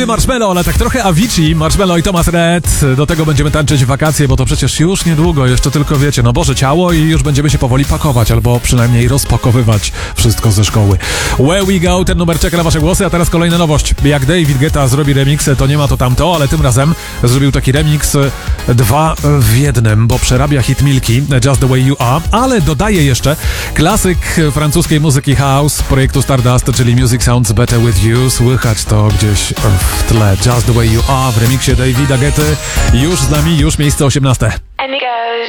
niby Marshmello, ale tak trochę Avicii, Marshmello i Thomas Rhett. Do tego będziemy tańczyć w wakacje, bo to przecież już niedługo, jeszcze tylko wiecie, no Boże Ciało i już będziemy się powoli pakować, albo przynajmniej rozpakowywać wszystko ze szkoły. Where We Go, ten numer czeka na wasze głosy, a teraz kolejna nowość. Jak David Guetta zrobi remiksy, to nie ma to tamto, ale tym razem zrobił taki remix 2 w 1, bo przerabia hit Milki, Just The Way You Are, ale dodaje jeszcze klasyk francuskiej muzyki house projektu Stardust, czyli Music Sounds Better With You. Słychać to gdzieś w tle. Just The Way You Are w remiksie Davida Guetty. Już z nami, już miejsce 18.